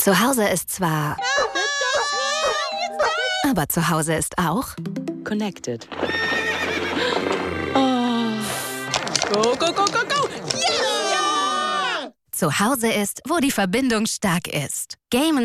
Zu Hause ist zwar... Aber zu Hause ist auch... Connected. Oh. Go, go, go, go, go! Zu Hause ist, wo die Verbindung stark ist. Gamen